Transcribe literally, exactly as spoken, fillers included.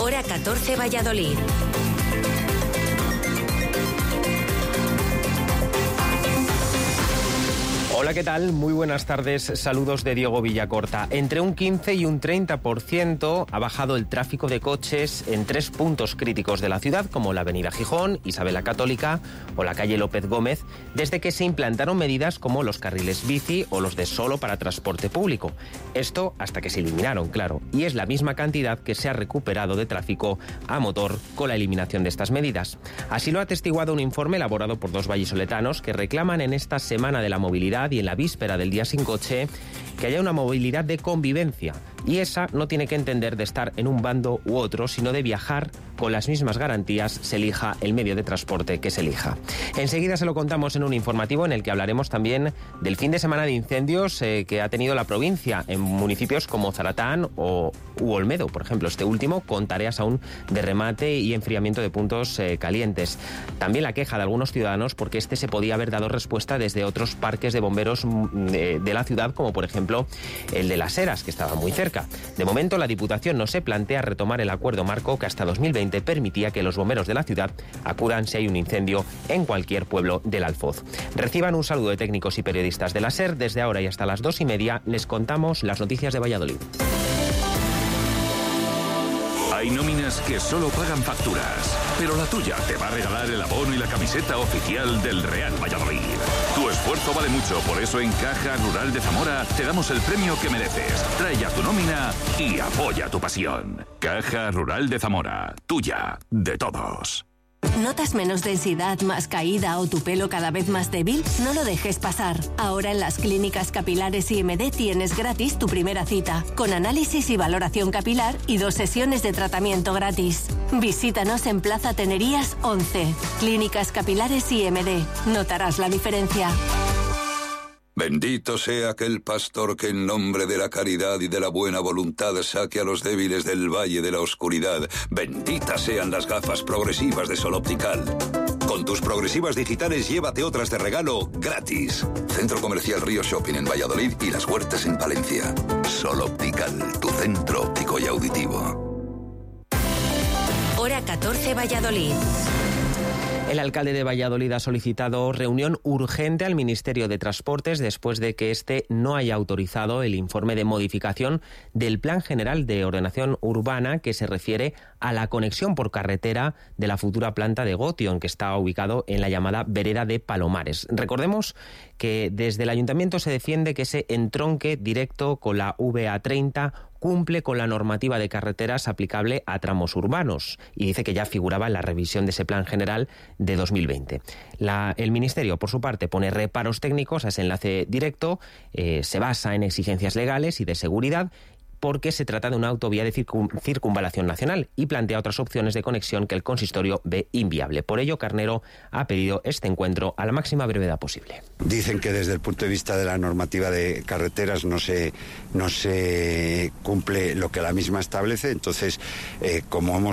Hora catorce, Valladolid. Hola, ¿qué tal? Muy buenas tardes. Saludos de Diego Villacorta. Entre un quince y un treinta por ciento ha bajado el tráfico de coches en tres puntos críticos de la ciudad, como la avenida Gijón, Isabel la Católica o la calle López Gómez, desde que se implantaron medidas como los carriles bici o los de solo para transporte público. Esto hasta que se eliminaron, claro. Y es la misma cantidad que se ha recuperado de tráfico a motor con la eliminación de estas medidas. Así lo ha atestiguado un informe elaborado por dos vallisoletanos que reclaman en esta Semana de la Movilidad y en la víspera del Día Sin Coche que haya una movilidad de convivencia. Y esa no tiene que entender de estar en un bando u otro, sino de viajar con las mismas garantías, se elija el medio de transporte que se elija. Enseguida se lo contamos en un informativo en el que hablaremos también del fin de semana de incendios eh, que ha tenido la provincia en municipios como Zaratán o u Olmedo, por ejemplo, este último con tareas aún de remate y enfriamiento de puntos eh, calientes. También la queja de algunos ciudadanos porque este se podía haber dado respuesta desde otros parques de bomberos de, de la ciudad, como por ejemplo el de Las Heras, que estaba muy cerca. De momento, la Diputación no se plantea retomar el acuerdo marco que hasta dos mil veinte permitía que los bomberos de la ciudad acudan si hay un incendio en cualquier pueblo del Alfoz. Reciban un saludo de técnicos y periodistas de la SER. Desde ahora y hasta las dos y media les contamos las noticias de Valladolid. Hay nóminas que solo pagan facturas, pero la tuya te va a regalar el abono y la camiseta oficial del Real Valladolid. Tu esfuerzo vale mucho, por eso en Caja Rural de Zamora te damos el premio que mereces. Trae ya tu nómina y apoya tu pasión. Caja Rural de Zamora, tuya, de todos. ¿Notas menos densidad, más caída o tu pelo cada vez más débil? No lo dejes pasar. Ahora en las clínicas capilares I M D tienes gratis tu primera cita, con análisis y valoración capilar y dos sesiones de tratamiento gratis. Visítanos en Plaza Tenerías once. Clínicas Capilares I M D. Notarás la diferencia. Bendito sea aquel pastor que en nombre de la caridad y de la buena voluntad saque a los débiles del valle de la oscuridad. Benditas sean las gafas progresivas de Sol Optical. Con tus progresivas digitales llévate otras de regalo gratis. Centro Comercial Río Shopping en Valladolid y Las Huertas en Palencia. Sol Optical, tu centro óptico y auditivo. Hora catorce, Valladolid. El alcalde de Valladolid ha solicitado reunión urgente al Ministerio de Transportes después de que este no haya autorizado el informe de modificación del Plan General de Ordenación Urbana que se refiere a la conexión por carretera de la futura planta de Gotion, que está ubicado en la llamada vereda de Palomares. Recordemos que desde el Ayuntamiento se defiende que ese entronque directo con la V A treinta cumple con la normativa de carreteras aplicable a tramos urbanos y dice que ya figuraba en la revisión de ese plan general de dos mil veinte. La, el Ministerio, por su parte, pone reparos técnicos a ese enlace directo, eh, se basa en exigencias legales y de seguridad porque se trata de una autovía de circun, circunvalación nacional y plantea otras opciones de conexión que el consistorio ve inviable. Por ello, Carnero ha pedido este encuentro a la máxima brevedad posible. Dicen que desde el punto de vista de la normativa de carreteras no se, no se cumple lo que la misma establece, entonces, eh, como hemos